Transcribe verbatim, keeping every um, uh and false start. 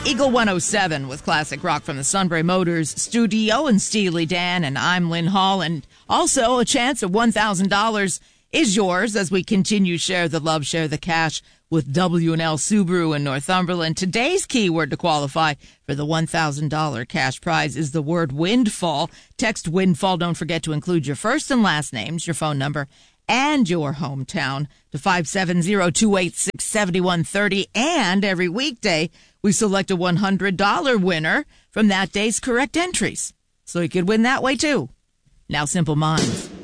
Eagle one oh seven with classic rock from the Sunbury Motors studio, and Steely Dan, and I'm Lynn Hall. And also a chance of one thousand dollars is yours as we continue Share the Love, Share the Cash with W and L Subaru in Northumberland. Today's keyword to qualify for the one thousand dollars cash prize is the word windfall. Text windfall. Don't forget to include your first and last names, your phone number, and your hometown to five seven zero, two eight six, seven one three zero. And every weekday, we select a one hundred dollars winner from that day's correct entries. So you could win that way, too. Now, Simple Minds.